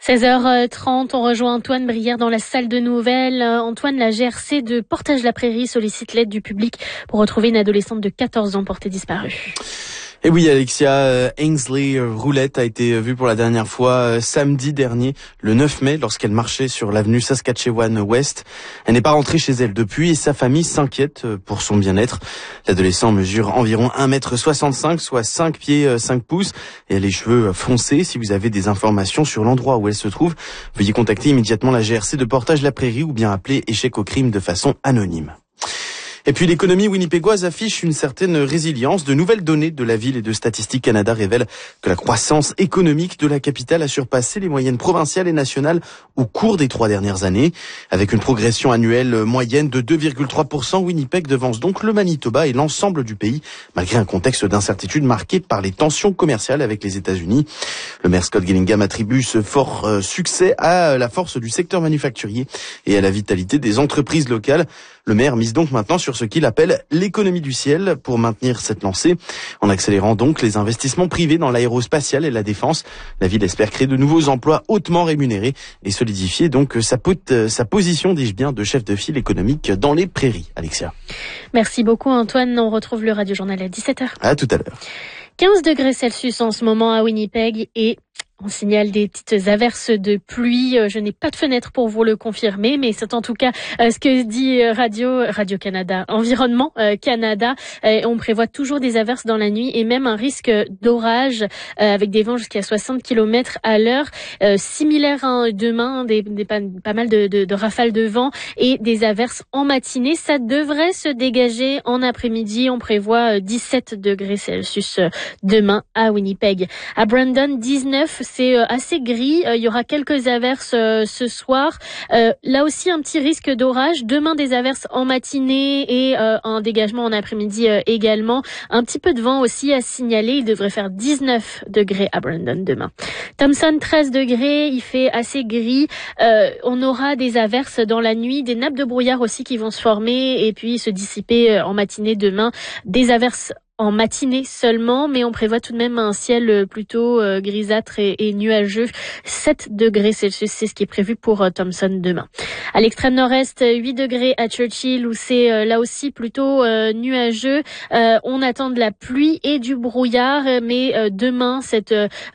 16h30, on rejoint Antoine Brière dans la salle de nouvelles. Antoine, la GRC de Portage-la-Prairie sollicite l'aide du public pour retrouver une adolescente de 14 ans portée disparue. Et oui, Alexia, Ainsley Roulette a été vue pour la dernière fois samedi dernier, le 9 mai, lorsqu'elle marchait sur l'avenue Saskatchewan-Ouest. Elle n'est pas rentrée chez elle depuis et sa famille s'inquiète pour son bien-être. L'adolescent mesure environ 1,65 m, soit 5 pieds 5 pouces, et elle a les cheveux foncés. Si vous avez des informations sur l'endroit où elle se trouve, veuillez contacter immédiatement la GRC de Portage-la-Prairie ou bien appeler Échec au crime de façon anonyme. Et puis l'économie winnipégoise affiche une certaine résilience. De nouvelles données de la ville et de Statistique Canada révèlent que la croissance économique de la capitale a surpassé les moyennes provinciales et nationales au cours des 3 dernières années. Avec une progression annuelle moyenne de 2,3%, Winnipeg devance donc le Manitoba et l'ensemble du pays, malgré un contexte d'incertitude marqué par les tensions commerciales avec les États-Unis. Le maire Scott Gillingham attribue ce fort succès à la force du secteur manufacturier et à la vitalité des entreprises locales. Le maire mise donc maintenant sur ce qu'il appelle l'économie du ciel pour maintenir cette lancée. En accélérant donc les investissements privés dans l'aérospatiale et la défense, la ville espère créer de nouveaux emplois hautement rémunérés et solidifier donc sa position, dis-je bien, de chef de file économique dans les prairies. Alexia. Merci beaucoup Antoine. On retrouve le Radio Journal à 17h. À tout à l'heure. 15 degrés Celsius en ce moment à Winnipeg et on signale des petites averses de pluie. Je n'ai pas de fenêtre pour vous le confirmer, mais c'est en tout cas ce que dit Radio-Canada, Environnement Canada. On prévoit toujours des averses dans la nuit et même un risque d'orage avec des vents jusqu'à 60 km à l'heure. Similaire demain, pas mal de rafales de vent et des averses en matinée. Ça devrait se dégager en après-midi. On prévoit 17 degrés Celsius demain à Winnipeg. À Brandon, 19. C'est assez gris. Il y aura quelques averses ce soir. Là aussi, un petit risque d'orage. Demain, des averses en matinée et un dégagement en après-midi également. Un petit peu de vent aussi à signaler. Il devrait faire 19 degrés à Brandon demain. Thompson, 13 degrés. Il fait assez gris. On aura des averses dans la nuit, des nappes de brouillard aussi qui vont se former et puis se dissiper en matinée demain. Des averses en matinée seulement, mais on prévoit tout de même un ciel plutôt grisâtre et nuageux. 7 degrés Celsius, c'est ce qui est prévu pour Thompson demain. À l'extrême nord-est, 8 degrés à Churchill, où c'est là aussi plutôt nuageux. On attend de la pluie et du brouillard, mais demain, cette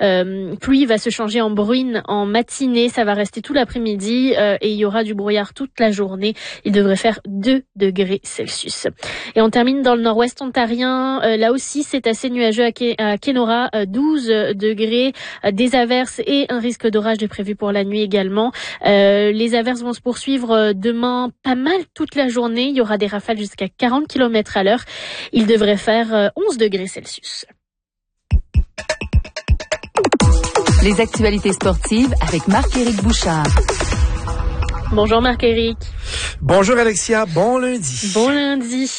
pluie va se changer en bruine en matinée. Ça va rester tout l'après-midi et il y aura du brouillard toute la journée. Il devrait faire 2 degrés Celsius. Et on termine dans le nord-ouest ontarien. Là aussi, c'est assez nuageux à Kenora, 12 degrés, des averses et un risque d'orage de prévu pour la nuit également. Les averses vont se poursuivre demain pas mal toute la journée. Il y aura des rafales jusqu'à 40 km à l'heure. Il devrait faire 11 degrés Celsius. Les actualités sportives avec Marc-Éric Bouchard. Bonjour Marc-Éric. Bonjour Alexia, bon lundi. Bon lundi.